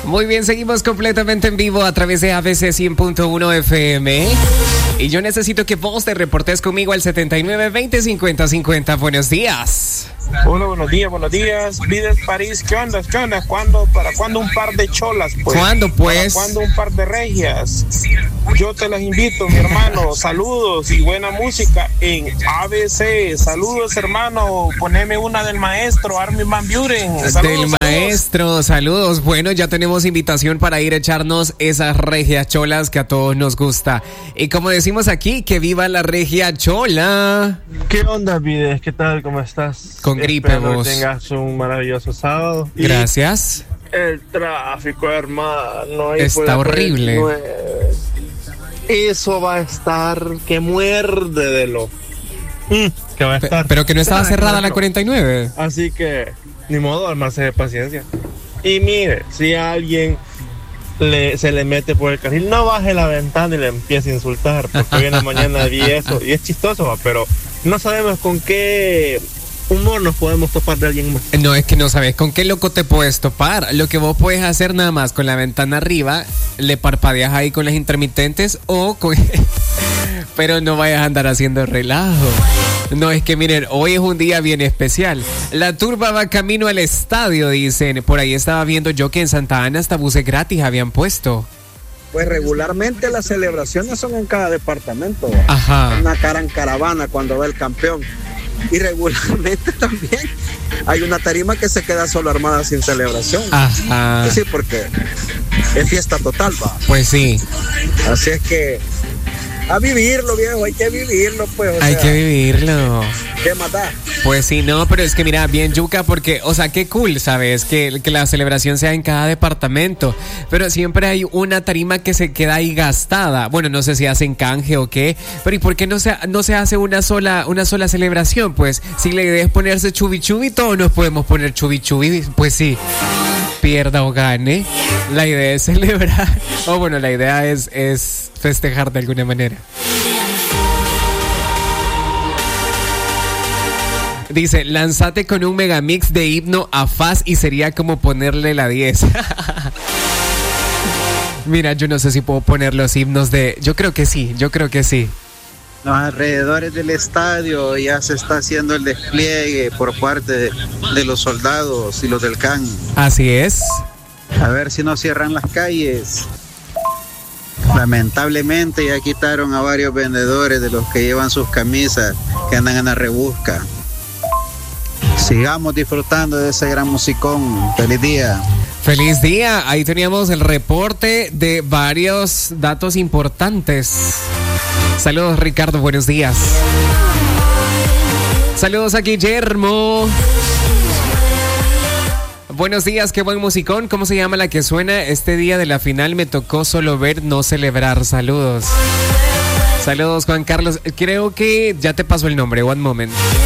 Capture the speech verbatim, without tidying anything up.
Muy bien, seguimos completamente en vivo a través de A B C cien punto uno F M. Y yo necesito que vos te reportes conmigo al setenta y nueve veinte cincuenta cincuenta. Buenos días. Hola, buenos días, buenos días. Vides París, ¿qué onda? ¿Qué onda? ¿Cuándo, ¿Para cuándo un par de cholas? Pues? ¿Cuándo, pues? ¿Para cuándo un par de regias? Yo te las invito, mi hermano. Saludos y buena música en A B C. Saludos, hermano. Poneme una del maestro, Armin van Buren. Saludos, del maestro, saludos. Bueno, ya tenemos invitación para ir a echarnos esas regias cholas que a todos nos gusta. Y como decimos aquí, que viva la regia chola. ¿Qué onda, Vides? ¿Qué tal? ¿Cómo estás? Con gripe, Espero vos. que tengas un maravilloso sábado. Gracias. Y el tráfico, hermano. Está horrible. Eso va a estar que muerde de lo. Mm, que va a estar. Pero que no estaba Ay, cerrada no. la cuarenta y nueve. Así que, ni modo, armarse de paciencia. Y mire, si a alguien le, se le mete por el carril, no baje la ventana y le empiece a insultar. Porque hoy en la mañana vi eso. Y es chistoso, ¿va? Pero no sabemos con qué humor nos podemos topar de alguien más. No, es que no sabes con qué loco te puedes topar. Lo que vos puedes hacer nada más con la ventana arriba, le parpadeas ahí con las intermitentes o con... Pero no vayas a andar haciendo relajo. No, es que miren, hoy es un día bien especial. La turba va camino al estadio, dicen. Por ahí estaba viendo yo que en Santa Ana hasta buses gratis habían puesto. Pues regularmente las celebraciones son en cada departamento. Ajá. Una cara en caravana cuando va el campeón. Y regularmente también hay una tarima que se queda solo armada sin celebración. Ajá. Sí, porque es fiesta total, va. Pues sí. Así es que a vivirlo, viejo, hay que vivirlo, pues. O Hay sea, que vivirlo. ¿qué más da? Pues sí, no, pero es que mira, bien yuca porque, o sea, qué cool, ¿sabes? Que, que la celebración sea en cada departamento, pero siempre hay una tarima que se queda ahí gastada. Bueno, no sé si hacen canje o qué, pero ¿y por qué no se, no se hace una sola, una sola celebración? Pues si la idea es ponerse chubi chubi, todos nos podemos poner chubi chubi, pues sí. Pierda o gane, la idea es celebrar, o bueno, la idea es, es festejar de alguna manera. Dice, lánzate con un megamix de himno a Faz y sería como ponerle la diez. Mira, yo no sé si puedo poner los himnos de... Yo creo que sí, yo creo que sí. Los alrededores del estadio ya se está haciendo el despliegue por parte de, de los soldados y los del C A N. Así es. A ver si no cierran las calles. Lamentablemente ya quitaron a varios vendedores de los que llevan sus camisas que andan en la rebusca. Sigamos disfrutando de ese gran musicón. Feliz día. Feliz día. Ahí teníamos el reporte de varios datos importantes. Saludos, Ricardo, buenos días. Saludos a Guillermo. Buenos días, qué buen musicón. ¿Cómo se llama la que suena? Este día de la final me tocó solo ver, no celebrar. Saludos. Saludos, Juan Carlos. Creo que ya te pasó el nombre. One moment.